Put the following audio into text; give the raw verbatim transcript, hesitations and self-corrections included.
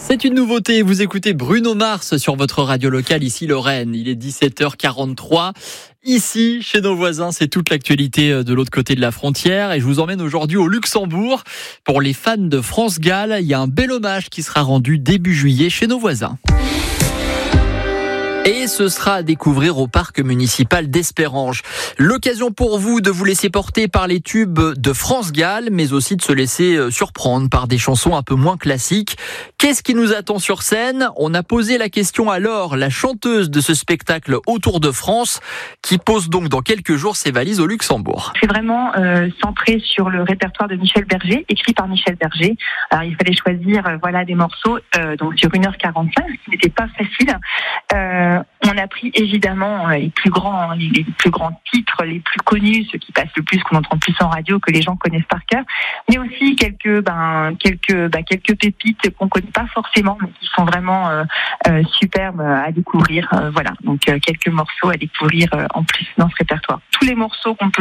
C'est une nouveauté, vous écoutez Bruno Mars sur votre radio locale, ici Lorraine. Il est dix-sept heures quarante-trois. Ici, chez nos voisins, c'est toute l'actualité de l'autre côté de la frontière. Et je vous emmène aujourd'hui au Luxembourg. Pour les fans de France Gall, il y a un bel hommage qui sera rendu début juillet chez nos voisins. Et ce sera à découvrir au parc municipal d'Espérange. L'occasion pour vous de vous laisser porter par les tubes de France Gall, mais aussi de se laisser surprendre par des chansons un peu moins classiques. Qu'est-ce qui nous attend sur scène ? On a posé la question à Laure, la chanteuse de ce spectacle Autour de France, qui pose donc dans quelques jours ses valises au Luxembourg. C'est vraiment euh, centré sur le répertoire de Michel Berger, écrit par Michel Berger. Alors il fallait choisir euh, voilà des morceaux euh, donc sur une heure quarante-cinq, ce qui n'était pas facile. Euh, On a pris évidemment les plus grands, les, les plus grands titres, les plus connus, ceux qui passent le plus, qu'on entend le plus en radio, que les gens connaissent par cœur, mais aussi quelques, ben, quelques, ben, quelques pépites qu'on connaît pas forcément, mais qui sont vraiment euh, euh, superbes à découvrir. Euh, voilà, donc euh, quelques morceaux à découvrir euh, en plus dans ce répertoire. Tous les morceaux qu'on peut